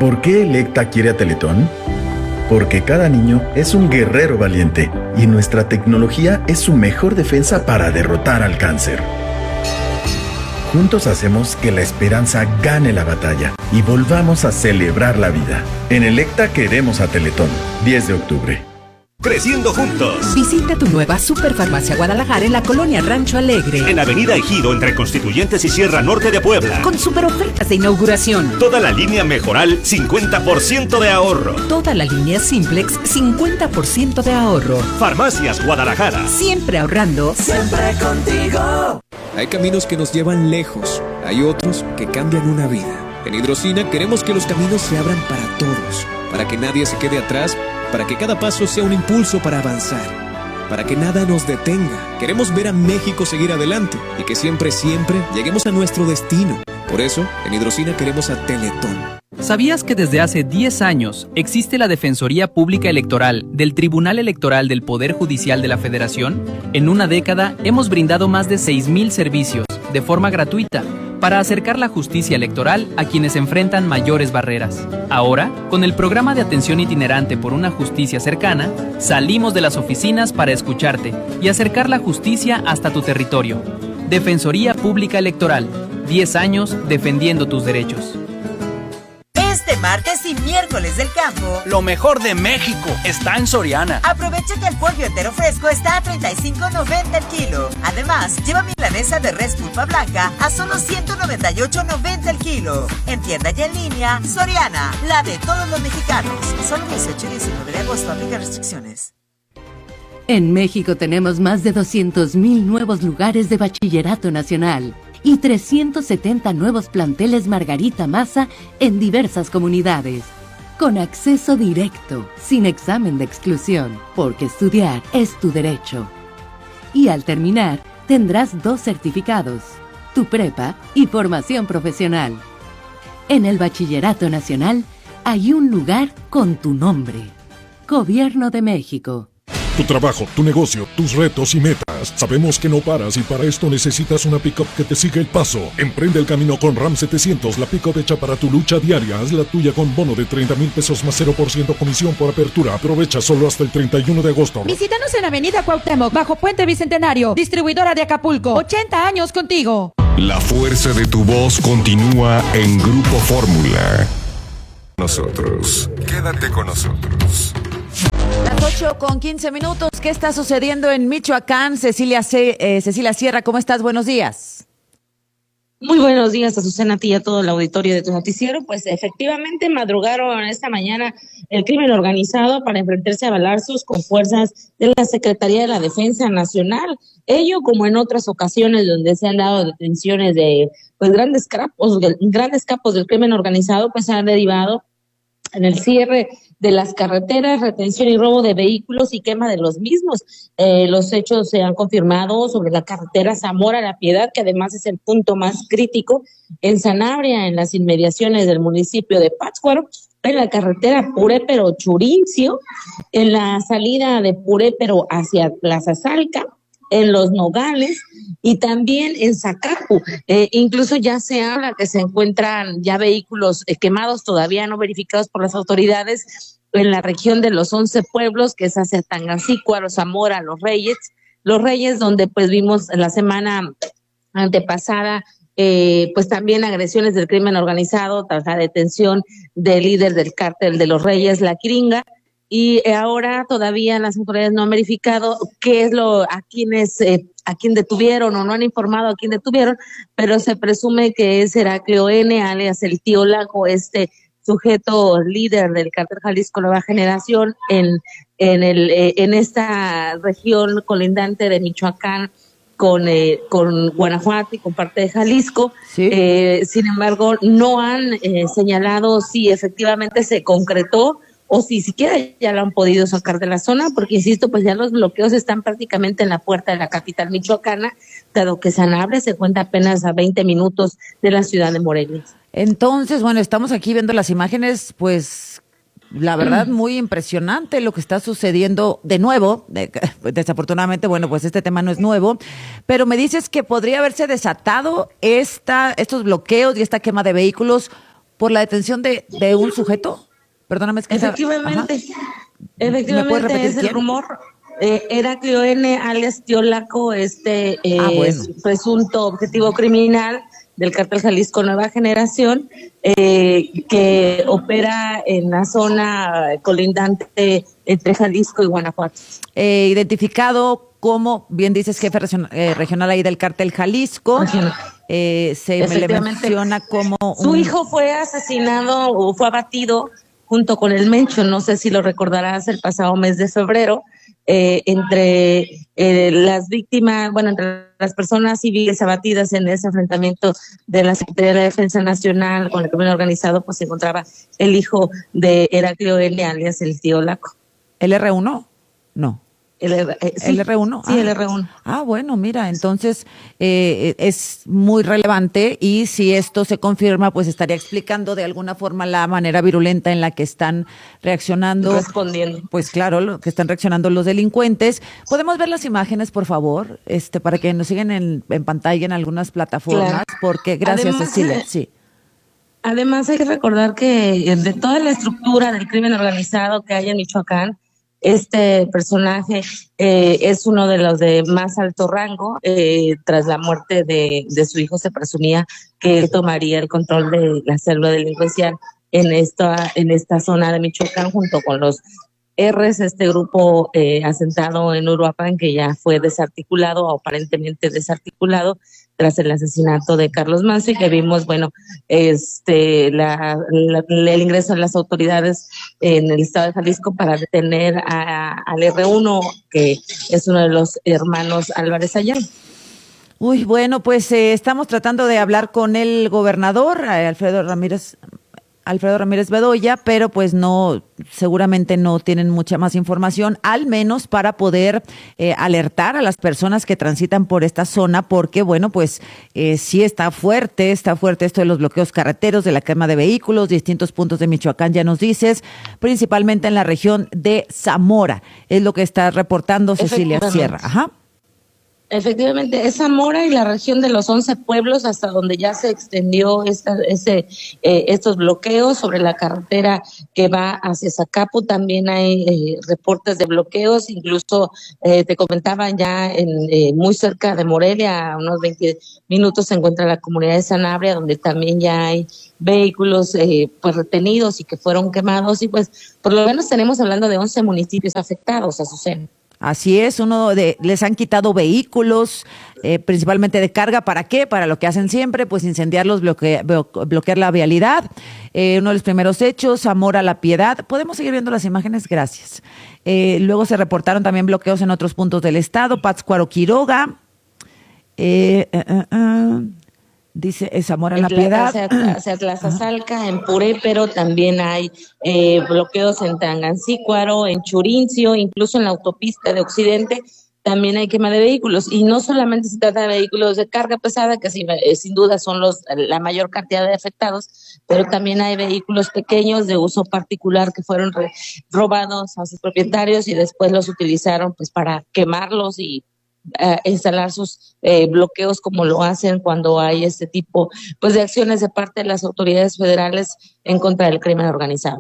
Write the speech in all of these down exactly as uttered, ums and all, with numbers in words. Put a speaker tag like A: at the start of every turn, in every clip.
A: ¿Por qué Electa quiere a Teletón? Porque cada niño es un guerrero valiente y nuestra tecnología es su mejor defensa para derrotar al cáncer. Juntos hacemos que la esperanza gane la batalla y volvamos a celebrar la vida. En Electa queremos a Teletón. diez de octubre.
B: Creciendo juntos.
C: Visita tu nueva Superfarmacia Guadalajara en la colonia Rancho Alegre.
B: En Avenida Ejido, entre Constituyentes y Sierra Norte de Puebla.
C: Con super ofertas de inauguración.
B: Toda la línea Mejoral, cincuenta por ciento de ahorro.
C: Toda la línea Simplex, cincuenta por ciento de ahorro.
B: Farmacias Guadalajara.
C: Siempre ahorrando.
D: Siempre contigo.
E: Hay caminos que nos llevan lejos. Hay otros que cambian una vida. En Hidrocina queremos que los caminos se abran para todos. Para que nadie se quede atrás. Para que cada paso sea un impulso para avanzar, para que nada nos detenga. Queremos ver a México seguir adelante y que siempre, siempre lleguemos a nuestro destino. Por eso, en Hidrocina queremos a Teletón.
F: ¿Sabías que desde hace diez años existe la Defensoría Pública Electoral del Tribunal Electoral del Poder Judicial de la Federación? En una década hemos brindado más de seis mil servicios de forma gratuita para acercar la justicia electoral a quienes enfrentan mayores barreras. Ahora, con el programa de atención itinerante por una justicia cercana, salimos de las oficinas para escucharte y acercar la justicia hasta tu territorio. Defensoría Pública Electoral, diez años defendiendo tus derechos.
G: Este martes y miércoles del campo,
H: lo mejor de México está en Soriana.
G: Aprovecha que el pollo entero fresco está a treinta y cinco noventa el kilo. Además, lleva milanesa de res pulpa blanca a solo ciento noventa y ocho noventa el kilo. En tienda y en línea, Soriana, la de todos los mexicanos. Solo dieciocho y diecinueve de agosto, aplica restricciones.
I: En México tenemos más de doscientos mil nuevos lugares de bachillerato nacional y trescientos setenta nuevos planteles Margarita Maza en diversas comunidades, con acceso directo, sin examen de exclusión, porque estudiar es tu derecho. Y al terminar, tendrás dos certificados, tu prepa y formación profesional. En el Bachillerato Nacional hay un lugar con tu nombre. Gobierno de México.
J: Tu trabajo, tu negocio, tus retos y metas. Sabemos que no paras y para esto necesitas una pick-up que te siga el paso. Emprende el camino con Ram setecientos, la pick-up hecha para tu lucha diaria. Haz la tuya con bono de treinta mil pesos más cero por ciento comisión por apertura. Aprovecha solo hasta el treinta y uno de agosto.
K: Visítanos en Avenida Cuauhtémoc, bajo Puente Bicentenario. Distribuidora de Acapulco. ochenta años contigo.
L: La fuerza de tu voz continúa en Grupo Fórmula. Nosotros. Quédate con nosotros.
M: Las ocho con quince minutos. ¿Qué está sucediendo en Michoacán? Cecilia, C, eh, Cecilia Sierra, ¿cómo estás? Buenos días.
N: Muy buenos días, Azucena, a ti y a todo el auditorio de tu noticiero. Pues efectivamente madrugaron esta mañana el crimen organizado para enfrentarse a balazos con fuerzas de la Secretaría de la Defensa Nacional. Ello como en otras ocasiones donde se han dado detenciones de pues grandes capos, grandes capos del crimen organizado, pues han derivado en el cierre de las carreteras, retención y robo de vehículos y quema de los mismos. Eh, los hechos se han confirmado sobre la carretera Zamora-La Piedad, que además es el punto más crítico, en Sanabria, en las inmediaciones del municipio de Pátzcuaro, en la carretera Purépero-Churincio, en la salida de Purépero hacia Plaza Salca, en Los Nogales y también en Zacapu. Eh, incluso ya se habla que se encuentran ya vehículos eh, quemados, todavía no verificados por las autoridades, en la región de los once pueblos, que es hacia Tangancícuaro, Zamora, Los Reyes, Los Reyes, donde pues vimos en la semana antepasada eh, pues también agresiones del crimen organizado, tras la detención del líder del cártel de Los Reyes, La Quiringa. Y ahora todavía las autoridades no han verificado qué es lo, a quienes, eh, a quién detuvieron o no han informado a quién detuvieron, pero se presume que es Heraclio N, alias el Tío Lago, este sujeto líder del cártel Jalisco Nueva Generación en, en el, eh, en esta región colindante de Michoacán con, eh, con Guanajuato y con parte de Jalisco. ¿Sí? Eh, sin embargo, no han eh, señalado si efectivamente se concretó o si siquiera ya lo han podido sacar de la zona, porque insisto, pues ya los bloqueos están prácticamente en la puerta de la capital michoacana, dado que Sanabria se cuenta apenas a veinte minutos de la ciudad de Morelia.
M: Entonces, bueno, estamos aquí viendo las imágenes, pues la verdad muy impresionante lo que está sucediendo de nuevo. De, desafortunadamente, bueno, pues este tema no es nuevo, pero me dices que podría haberse desatado esta, estos bloqueos y esta quema de vehículos por la detención de, de un sujeto. Perdóname, es que
N: Efectivamente,
M: esa...
N: efectivamente es el
M: quién?
N: rumor. Eh, Heraclio N, alias Tío Laco, este eh,
M: Ah, bueno.
N: presunto objetivo criminal del Cártel Jalisco Nueva Generación, eh, que opera en la zona colindante entre Jalisco y Guanajuato.
M: Eh, identificado como, bien dices, jefe regional, eh, regional ahí del Cártel Jalisco. Eh, se me le menciona como...
N: Su
M: un...
N: hijo fue asesinado o fue abatido junto con el Mencho, no sé si lo recordarás, el pasado mes de febrero. Eh, entre eh, las víctimas, bueno, entre las personas civiles abatidas en ese enfrentamiento de la Secretaría de la Defensa Nacional con el crimen organizado, pues se encontraba el hijo de Heraclio L, alias el Tío Laco.
M: ¿El erre uno? No.
N: El, eh, sí,
M: ¿El erre uno?
N: Sí,
M: ah.
N: el erre uno.
M: Ah, bueno, mira, entonces eh, es muy relevante y si esto se confirma, pues estaría explicando de alguna forma la manera virulenta en la que están reaccionando.
N: Respondiendo.
M: Pues claro, lo que están reaccionando los delincuentes. ¿Podemos ver las imágenes, por favor? Este, para que nos sigan en, en pantalla en algunas plataformas,
N: Claro.
M: porque gracias,
N: Además,
M: Cecilia,
N: eh,
M: sí.
N: Además hay que recordar que de toda la estructura del crimen organizado que hay en Michoacán, este personaje eh, es uno de los de más alto rango. Eh, tras la muerte de, de su hijo se presumía que él tomaría el control de la célula delincuencial en esta, en esta zona de Michoacán junto con los R's, este grupo eh, asentado en Uruapan que ya fue desarticulado o aparentemente desarticulado tras el asesinato de Carlos Manso y que vimos, bueno, este, la, la, el ingreso de las autoridades en el estado de Jalisco para detener a, al erre uno, que es uno de los hermanos Álvarez Ayala.
M: Uy, bueno, pues eh, estamos tratando de hablar con el gobernador, eh, Alfredo Ramírez, Alfredo Ramírez Bedoya, pero pues no, seguramente no tienen mucha más información, al menos para poder eh, alertar a las personas que transitan por esta zona, porque bueno, pues eh, sí está fuerte, está fuerte esto de los bloqueos carreteros, de la quema de vehículos, distintos puntos de Michoacán, ya nos dices, principalmente en la región de Zamora, es lo que está reportando Cecilia Sierra. Ajá.
N: Efectivamente, es Zamora y la región de los once pueblos hasta donde ya se extendió esta, ese, eh, estos bloqueos sobre la carretera que va hacia Zacapu. También hay eh, reportes de bloqueos, incluso eh, te comentaban ya en, eh, muy cerca de Morelia, a unos veinte minutos se encuentra la comunidad de Sanabria, donde también ya hay vehículos eh, pues retenidos y que fueron quemados y pues por lo menos tenemos hablando de once municipios afectados, Azucena.
M: Así es, uno de les han quitado vehículos, eh, principalmente de carga. ¿Para qué? Para lo que hacen siempre, pues incendiarlos, bloque, bloquear la vialidad. Eh, uno de los primeros hechos, Zamora La Piedad. Podemos seguir viendo las imágenes, gracias. Eh, luego se reportaron también bloqueos en otros puntos del estado, Pátzcuaro, Quiroga. Eh, uh, uh, uh. Dice eh, Zamora La Piedad.
N: Hacia, hacia Tlazazalca, en Puré, pero también hay eh, bloqueos en Tangancícuaro, en Churincio, incluso en la autopista de Occidente, también hay quema de vehículos. Y no solamente se trata de vehículos de carga pesada, que sin, eh, sin duda son los la mayor cantidad de afectados, pero también hay vehículos pequeños de uso particular que fueron re, robados a sus propietarios y después los utilizaron pues para quemarlos y Uh, instalar sus eh, bloqueos como lo hacen cuando hay este tipo pues de acciones de parte de las autoridades federales en contra del crimen organizado.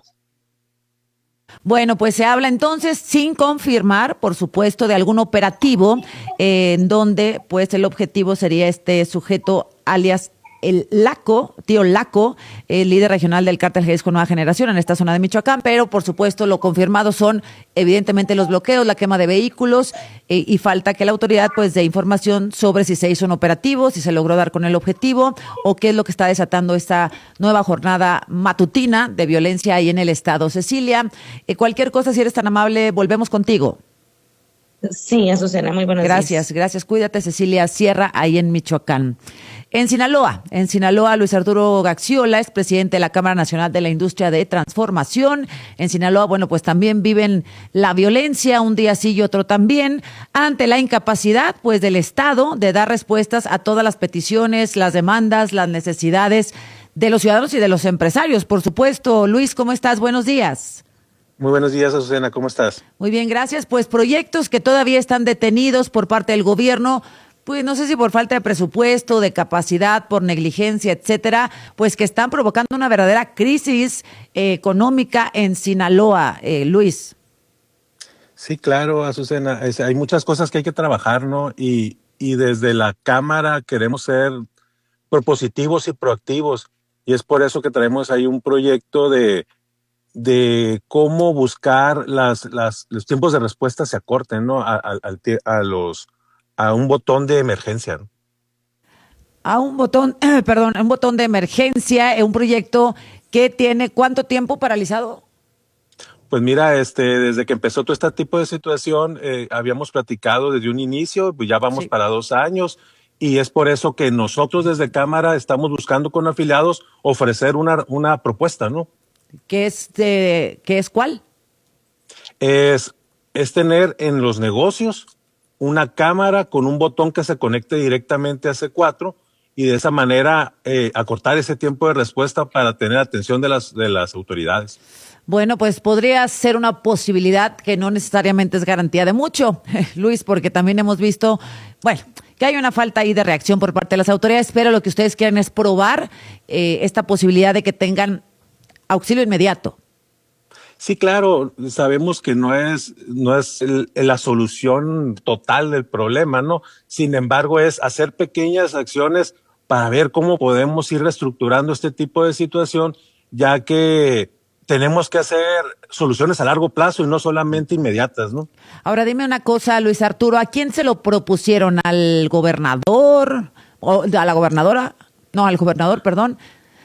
M: Bueno, pues se habla entonces, sin confirmar, por supuesto, de algún operativo eh, en donde pues el objetivo sería este sujeto alias el Laco, Tío Laco, el líder regional del Cártel Jalisco Nueva Generación en esta zona de Michoacán, pero por supuesto lo confirmado son evidentemente los bloqueos, la quema de vehículos eh, y falta que la autoridad pues dé información sobre si se hizo un operativo, si se logró dar con el objetivo o qué es lo que está desatando esta nueva jornada matutina de violencia ahí en el estado. Cecilia, eh, cualquier cosa, si eres tan amable, volvemos contigo.
N: Sí, Azucena, muy buenos días.
M: Gracias, gracias. Cuídate, Cecilia Sierra, ahí en Michoacán. En Sinaloa, en Sinaloa, Luis Arturo Gaxiola es presidente de la Cámara Nacional de la Industria de Transformación. En Sinaloa, bueno, pues también viven la violencia, un día sí y otro también, ante la incapacidad, pues, del Estado de dar respuestas a todas las peticiones, las demandas, las necesidades de los ciudadanos y de los empresarios, por supuesto. Luis, ¿cómo estás? Buenos días.
O: Muy buenos días, Azucena, ¿cómo estás?
M: Muy bien, gracias. Pues proyectos que todavía están detenidos por parte del gobierno, pues no sé si por falta de presupuesto, de capacidad, por negligencia, etcétera, pues que están provocando una verdadera crisis eh, económica en Sinaloa, eh, Luis.
O: Sí, claro, Azucena, es, hay muchas cosas que hay que trabajar, ¿no? Y, y desde la Cámara queremos ser propositivos y proactivos, y es por eso que traemos ahí un proyecto de, de cómo buscar las, las, los tiempos de respuesta se acorten, ¿no? A, a, a los... a un botón de emergencia.
M: A un botón, eh, perdón, un botón de emergencia, un proyecto que tiene ¿cuánto tiempo paralizado?
O: Pues mira, este, desde que empezó todo este tipo de situación, eh, habíamos platicado desde un inicio, pues ya vamos sí. para dos años, y es por eso que nosotros desde Cámara estamos buscando con afiliados ofrecer una, una propuesta, ¿no?
M: ¿Qué es, de, ¿qué es cuál?
O: Es, es tener en los negocios una cámara con un botón que se conecte directamente a C cuatro y de esa manera eh, acortar ese tiempo de respuesta para tener atención de las, de las autoridades.
M: Bueno, pues podría ser una posibilidad que no necesariamente es garantía de mucho, Luis, porque también hemos visto, bueno, que hay una falta ahí de reacción por parte de las autoridades, pero lo que ustedes quieren es probar eh, esta posibilidad de que tengan auxilio inmediato.
O: Sí, claro, sabemos que no es, no es el, la solución total del problema, ¿no? Sin embargo, es hacer pequeñas acciones para ver cómo podemos ir reestructurando este tipo de situación, ya que tenemos que hacer soluciones a largo plazo y no solamente inmediatas, ¿no?
M: Ahora dime una cosa, Luis Arturo, ¿a quién se lo propusieron? ¿Al gobernador? ¿O a la gobernadora? No, al gobernador, perdón.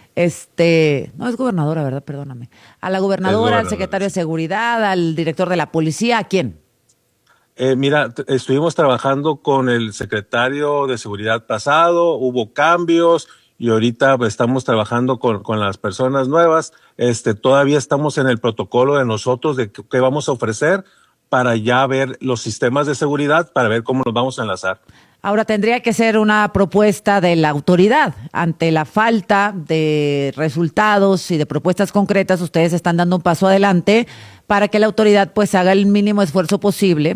M: Este, no es gobernadora, ¿verdad? Perdóname. A la gobernadora, al secretario de Seguridad, al director de la policía, ¿a quién?
O: Eh, mira, t- estuvimos trabajando con el secretario de Seguridad pasado, hubo cambios y ahorita pues, estamos trabajando con, con las personas nuevas. Este, todavía estamos en el protocolo de nosotros de qué, qué vamos a ofrecer para ya ver los sistemas de seguridad, para ver cómo nos vamos a enlazar.
M: Ahora tendría que ser una propuesta de la autoridad. Ante la falta de resultados y de propuestas concretas, ustedes están dando un paso adelante para que la autoridad pues haga el mínimo esfuerzo posible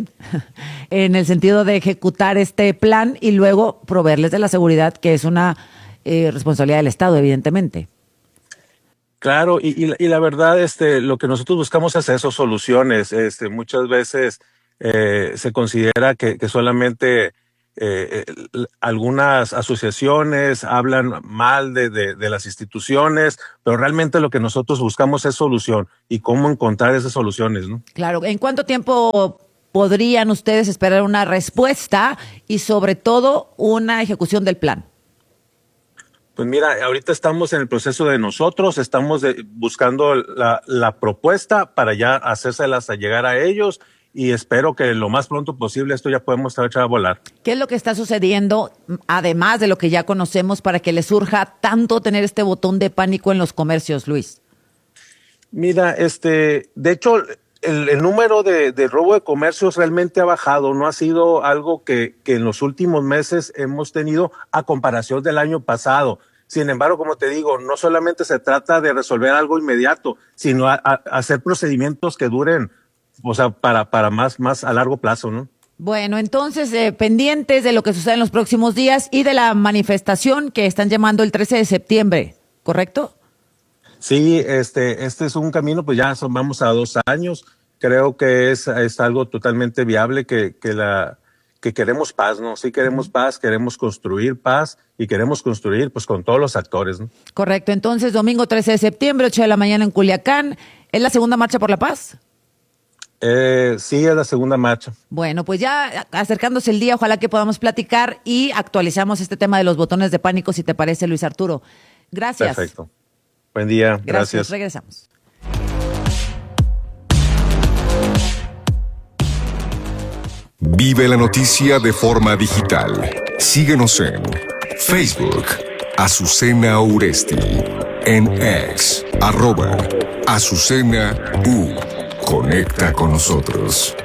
M: en el sentido de ejecutar este plan y luego proveerles de la seguridad, que es una eh, responsabilidad del Estado, evidentemente.
O: Claro, y, y, y la verdad, este, lo que nosotros buscamos es eso, soluciones. Este, muchas veces eh, se considera que, que solamente Eh, eh, algunas asociaciones hablan mal de, de, de las instituciones, pero realmente lo que nosotros buscamos es solución y cómo encontrar esas soluciones, ¿no?
M: Claro, ¿en cuánto tiempo podrían ustedes esperar una respuesta y sobre todo una ejecución del plan?
O: Pues mira, ahorita estamos en el proceso de nosotros, estamos de, buscando la, la propuesta para ya hacérselas a llegar a ellos. Y espero que lo más pronto posible esto ya podemos echar a volar.
M: ¿Qué es lo que está sucediendo, además de lo que ya conocemos, para que les surja tanto tener este botón de pánico en los comercios, Luis?
O: Mira, este, de hecho, el, el número de, de robo de comercios realmente ha bajado. No ha sido algo que, que en los últimos meses hemos tenido a comparación del año pasado. Sin embargo, como te digo, no solamente se trata de resolver algo inmediato, sino a, a hacer procedimientos que duren, o sea, para, para más, más a largo plazo, ¿no?
M: Bueno, entonces, eh, pendientes de lo que sucede en los próximos días y de la manifestación que están llamando el trece de septiembre, ¿correcto?
O: Sí, este, este es un camino, pues ya son, vamos a dos años. Creo que es, es algo totalmente viable, que, que la, que queremos paz, ¿no? Sí queremos paz, queremos construir paz y queremos construir, pues, con todos los actores, ¿no?
M: Correcto. Entonces, domingo trece de septiembre, ocho de la mañana en Culiacán, ¿es la segunda marcha por la paz?
O: Eh, sí, es la segunda marcha.
M: Bueno, pues ya acercándose el día, ojalá que podamos platicar y actualizamos este tema de los botones de pánico, si te parece, Luis Arturo. Gracias.
O: Perfecto. Buen día.
M: Gracias.
O: Gracias.
M: Regresamos.
L: Vive la noticia de forma digital. Síguenos en Facebook, Azucena Uresti, en X, arroba Azucena U. Conecta con nosotros.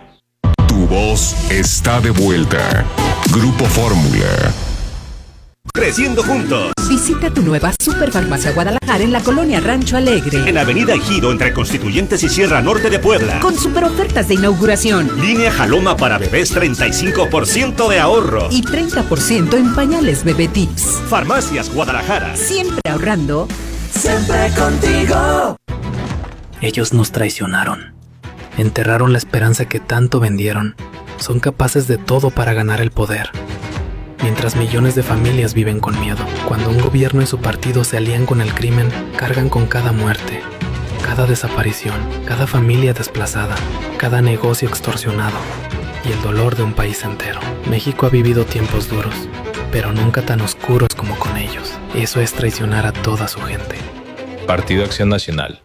L: Tu voz está de vuelta. Grupo Fórmula.
B: creciendo juntos.
C: Visita tu nueva Superfarmacia Guadalajara en la colonia Rancho Alegre.
B: En Avenida Ejido, entre Constituyentes y Sierra Norte de Puebla.
C: Con super ofertas de inauguración.
B: Línea Jaloma para bebés, treinta y cinco por ciento de ahorro.
C: Y treinta por ciento en pañales Bebé Tips.
B: Farmacias Guadalajara.
C: Siempre ahorrando.
D: Siempre contigo.
P: Ellos nos traicionaron. Enterraron la esperanza que tanto vendieron. Son capaces de todo para ganar el poder. Mientras millones de familias viven con miedo. Cuando un gobierno y su partido se alían con el crimen, cargan con cada muerte, cada desaparición, cada familia desplazada, cada negocio extorsionado y el dolor de un país entero. México ha vivido tiempos duros, pero nunca tan oscuros como con ellos. Eso es traicionar a toda su gente.
Q: Partido Acción Nacional.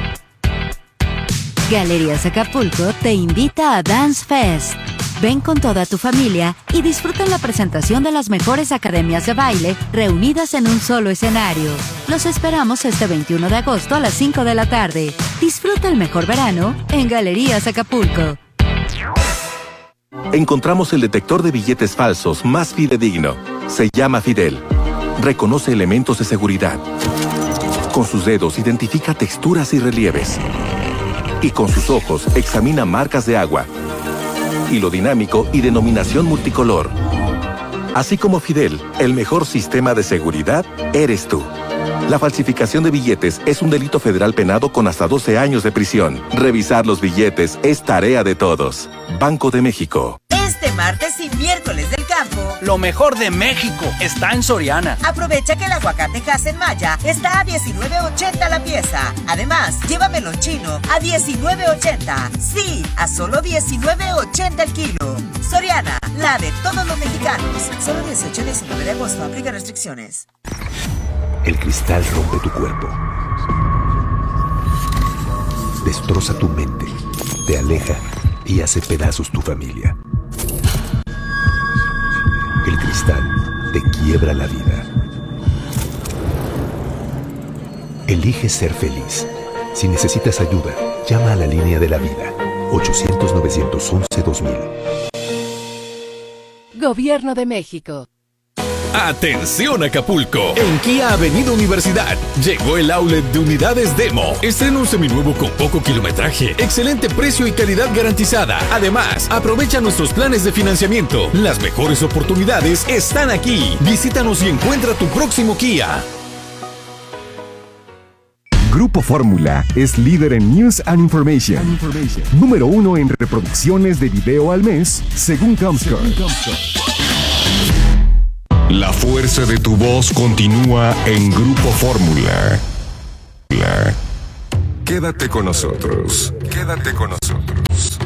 R: Galerías Acapulco te invita a Dance Fest. Ven con toda tu familia y disfruta la presentación de las mejores academias de baile reunidas en un solo escenario. Los esperamos este veintiuno de agosto a las cinco de la tarde. Disfruta el mejor verano en Galerías Acapulco.
S: Encontramos el detector de billetes falsos más fidedigno. Se llama Fidel. Reconoce elementos de seguridad. Con sus dedos identifica texturas y relieves. Y con sus ojos examina marcas de agua, hilo dinámico y denominación multicolor. Así como Fidel, el mejor sistema de seguridad eres tú. La falsificación de billetes es un delito federal penado con hasta doce años de prisión. Revisar los billetes es tarea de todos. Banco de México.
G: Este martes y miércoles del campo,
H: lo mejor de México está en Soriana.
G: Aprovecha que el aguacate Hass Maya está a diecinueve ochenta la pieza. Además, lleva melón chino a diecinueve ochenta. Sí, a solo diecinueve ochenta el kilo. Soriana, la de todos los mexicanos. Solo dieciocho y diecinueve de agosto. Aplica restricciones.
T: El cristal rompe tu cuerpo. Destroza tu mente. Te aleja y hace pedazos tu familia. El cristal te quiebra la vida. Elige ser feliz. Si necesitas ayuda, llama a la línea de la vida. ochocientos, novecientos once, dos mil.
I: Gobierno de México.
U: ¡Atención Acapulco! En Kia Avenida Universidad llegó el outlet de unidades Demo. Estrena un seminuevo con poco kilometraje, excelente precio y calidad garantizada. Además, aprovecha nuestros planes de financiamiento. Las mejores oportunidades están aquí. Visítanos y encuentra tu próximo Kia.
L: Grupo Fórmula es líder en News and Information. Information. Número uno en reproducciones de video al mes, según Comscore. La fuerza de tu voz continúa en Grupo Fórmula. Quédate con nosotros. Quédate con nosotros.